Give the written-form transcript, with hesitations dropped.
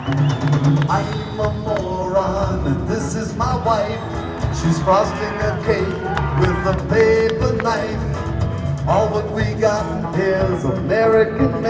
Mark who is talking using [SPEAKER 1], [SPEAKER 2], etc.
[SPEAKER 1] I'm a moron, and this is my wife. She's frosting a cake with a paper knife. All what we got is American made.